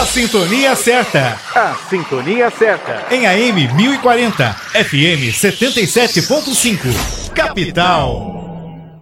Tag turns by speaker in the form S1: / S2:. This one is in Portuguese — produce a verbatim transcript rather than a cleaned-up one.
S1: A sintonia certa.
S2: A sintonia certa.
S1: Em A M mil e quarenta, F M setenta e sete ponto cinco. Capital.